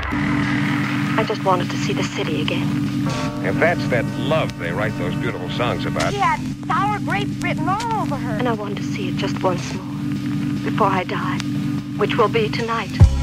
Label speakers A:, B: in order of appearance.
A: I just wanted to see the city again.
B: If that's that love they write those beautiful songs about.
C: She had sour grapes written all over her.
A: And I wanted to see it just once more, before I die, which will be tonight.